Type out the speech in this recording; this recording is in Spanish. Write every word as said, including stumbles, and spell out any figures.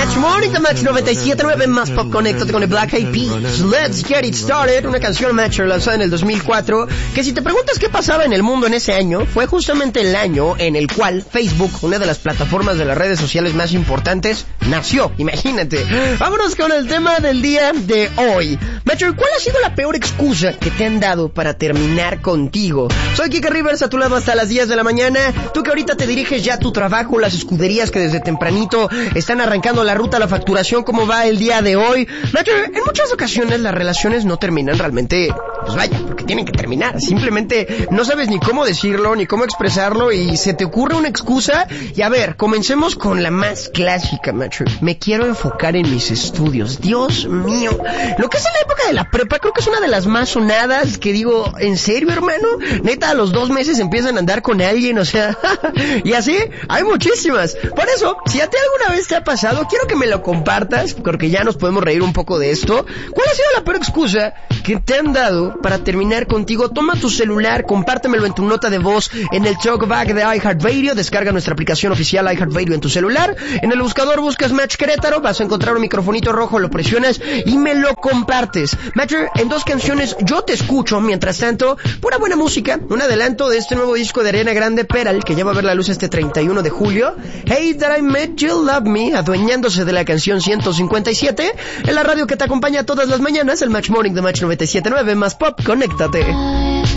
Match Morning, The Match noventa y siete punto nueve más Pop. Conéctate con el Black Eyed Peas. Let's Get It Started, una canción Match lanzada en el dos mil cuatro, que si te preguntas qué pasaba en el mundo en ese año, fue justamente el año en el cual Facebook, una de las plataformas de las redes sociales más importantes, nació. Imagínate. Vámonos con el tema del día de hoy. Match, ¿cuál ha sido la peor excusa que te han dado para terminar contigo? Soy Kike Rivers, a tu lado hasta las diez de la mañana. Tú que ahorita te diriges ya a tu trabajo, las escuderías que desde tempranito están arrancando la ruta a la facturación, ¿cómo va el día de hoy? Match, en muchas ocasiones las relaciones no terminan realmente, pues vaya, porque tienen que terminar. Simplemente no sabes ni cómo decirlo, ni cómo expresarlo, y se te ocurre una excusa. Y a ver, comencemos con la más clásica, macho. Me quiero enfocar en mis estudios. Dios mío. Lo que es en la época de la prepa, creo que es una de las más sonadas, que digo, ¿en serio, hermano? Neta, a los dos meses empiezan a andar con alguien, o sea, y así, hay muchísimas. Por eso, si a ti alguna vez te ha pasado, quiero que me lo compartas, porque ya nos podemos reír un poco de esto. ¿Cuál ha sido la peor excusa que te han dado para terminar contigo? Toma tu celular, compártemelo en tu nota de voz en el talkback de iHeartRadio. Descarga nuestra aplicación oficial iHeartRadio en tu celular. En el buscador buscas Match Querétaro, vas a encontrar un microfonito rojo, lo presionas y me lo compartes. Match, en dos canciones yo te escucho. Mientras tanto, pura buena música, un adelanto de este nuevo disco de Ariana Grande, Peral, que ya va a ver la luz este treinta y uno de julio. Hey That I Met You Love Me, adueñándose de la canción ciento cincuenta y siete, en la radio que te acompaña todas las mañanas, el Match Morning de Match noventa y siete punto nueve más Pop. Conéctate.